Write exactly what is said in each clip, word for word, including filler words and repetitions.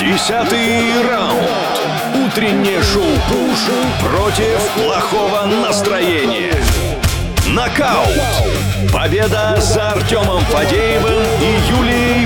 Десятый раунд. Утреннее шоу «Пуш» против плохого настроения. Нокаут. Победа за Артемом Фадеевым и Юлией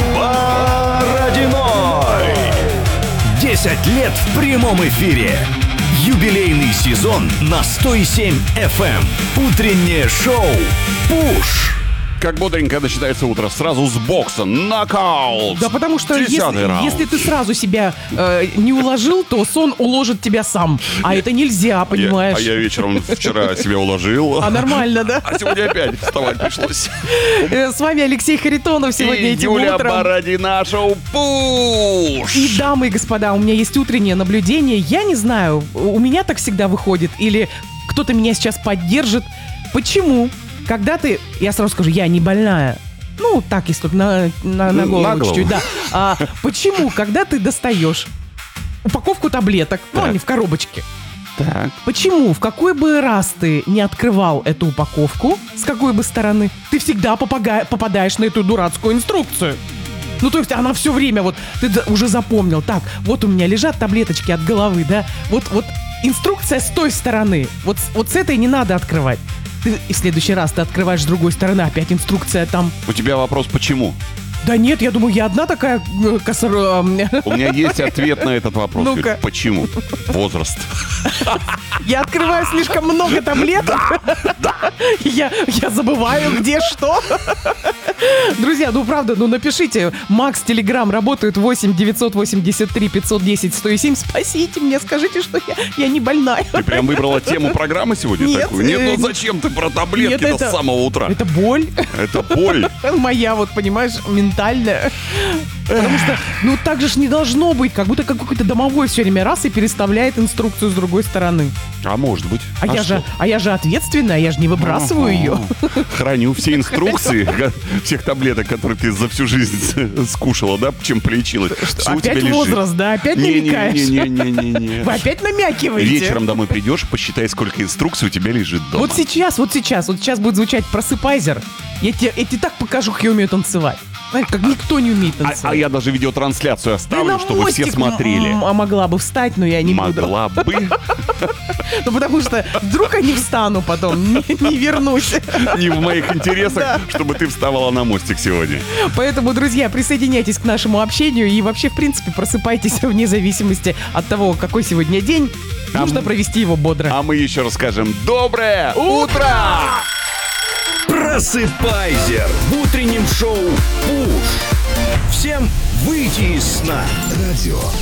Бородиной. десять лет в прямом эфире. Юбилейный сезон на сто семь эф эм. Утреннее шоу «Пуш». Как бодренько начинается утро. Сразу с бокса. Нокаут. Да потому что если, раунд. если ты сразу себя э, не уложил, то сон уложит тебя сам. А это нельзя, понимаешь? Я, а я вечером вчера себя уложил. А нормально, да? А сегодня опять вставать пришлось. С вами Алексей Харитонов сегодня и этим Юля утром. Бородина, шоу «Пуш». И, дамы и господа, у меня есть утреннее наблюдение. Я не знаю, у меня так всегда выходит, или кто-то меня сейчас поддержит. Почему? Когда ты, я сразу скажу, я не больная. Ну, так, если только на, на, на голову На голову. чуть-чуть, да. А, почему, когда ты достаешь упаковку таблеток, ну, Так. они в коробочке, Так. почему, в какой бы раз ты не открывал эту упаковку, с какой бы стороны, ты всегда попага- попадаешь на эту дурацкую инструкцию? Ну, то есть она все время, вот, ты д- уже запомнил, так, вот у меня лежат таблеточки от головы, да, вот, вот инструкция с той стороны, вот, с- вот с этой не надо открывать. Ты, и в следующий раз ты открываешь с другой стороны, опять инструкция там. У тебя вопрос «почему?» Да нет, я думаю, я одна такая э, косор... э, У меня есть ответ на этот вопрос. Ну-ка. Юль. Почему? Возраст. Я открываю слишком много таблеток. Я, я забываю, где что. Друзья, ну правда, ну напишите. Макс, Телеграм, работают восемь девятьсот восемьдесят три пятьсот десять сто семь. Спасите меня, скажите, что я, я не больная. Ты прям выбрала тему программы сегодня Нет, такую? Нет, э, ну зачем ты про таблетки нет, с самого утра? Это боль. Это боль. Моя, вот, понимаешь, ментальная. Потому что, ну, так же ж не должно быть. Как будто какой-то домовой все время раз и переставляет инструкцию с другой стороны. А может быть. А, я, что? же, а я же ответственная, я же не выбрасываю ее. Храню все инструкции всех таблеток, которые ты за всю жизнь скушала, да, чем полечилась. Все у тебя Опять лежит. возраст, да? Опять намекаешь? Не-не-не-не-не. Вы опять намякиваете? Вечером домой придешь, посчитай, сколько инструкций у тебя лежит дома. Вот сейчас, вот сейчас, вот сейчас будет звучать просыпайзер. Я тебе, я тебе так покажу, как я умею танцевать. Знаешь, как никто не умеет А, танцевать. а я даже видеотрансляцию Я оставлю, на чтобы все мостик смотрели. м- м- могла бы встать, но я не буду. Могла бы. Ну, потому что вдруг я не встану потом, не, не вернусь. Не в моих интересах, Да. чтобы ты вставала на мостик сегодня. Поэтому, друзья, присоединяйтесь к нашему общению и вообще, в принципе, просыпайтесь вне зависимости от того, какой сегодня день. А Нужно м- провести его бодро. А мы еще расскажем доброе утро! Просыпайзер в утреннем шоу «Пуш». Всем выйти из сна. Радио